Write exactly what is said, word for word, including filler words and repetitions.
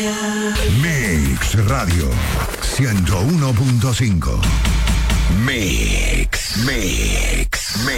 Mix Radio ciento uno punto cinco. Mix, Mix, Mix.